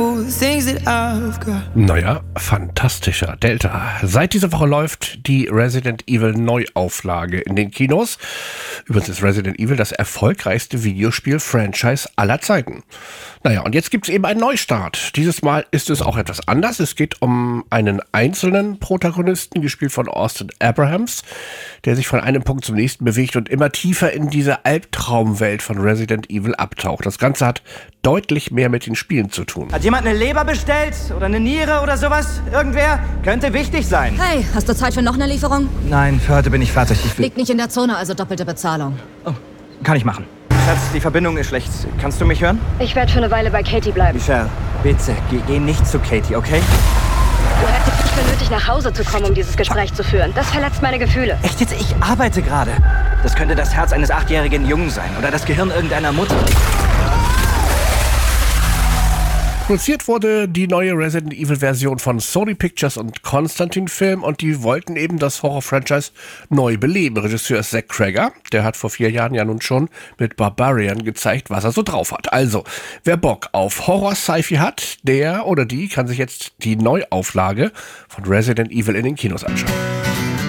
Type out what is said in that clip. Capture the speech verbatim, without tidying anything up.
Naja, fantastischer Delta. Seit dieser Woche läuft die Resident Evil Neuauflage in den Kinos. Übrigens ist Resident Evil das erfolgreichste Videospiel-Franchise aller Zeiten. Naja, und jetzt gibt es eben einen Neustart. Dieses Mal ist es auch etwas anders. Es geht um einen einzelnen Protagonisten, gespielt von Austin Abrahams, der sich von einem Punkt zum nächsten bewegt und immer tiefer in diese Albtraumwelt von Resident Evil abtaucht. Das Ganze hat deutlich mehr mit den Spielen zu tun. Hat jemand eine Leber bestellt? Oder eine Niere oder sowas? Irgendwer? Könnte wichtig sein. Hey, hast du Zeit für noch eine Lieferung? Nein, für heute bin ich fertig. Ich will... Liegt nicht in der Zone, also doppelte Bezahlung. Oh, kann ich machen. Schatz, die Verbindung ist schlecht. Kannst du mich hören? Ich werde für eine Weile bei Katie bleiben. Michelle, bitte, geh, geh nicht zu Katie, okay? Du hättest nicht mehr nötig, nach Hause zu kommen, um dieses Gespräch zu führen. Das verletzt meine Gefühle. Echt jetzt? Ich arbeite gerade. Das könnte das Herz eines achtjährigen Jungen sein. Oder das Gehirn irgendeiner Mutter. Produziert wurde die neue Resident Evil-Version von Sony Pictures und Constantin Film und die wollten eben das Horror-Franchise neu beleben. Regisseur ist Zach Cregger, der hat vor vier Jahren ja nun schon mit Barbarian gezeigt, was er so drauf hat. Also, wer Bock auf Horror-Sci-Fi hat, der oder die kann sich jetzt die Neuauflage von Resident Evil in den Kinos anschauen.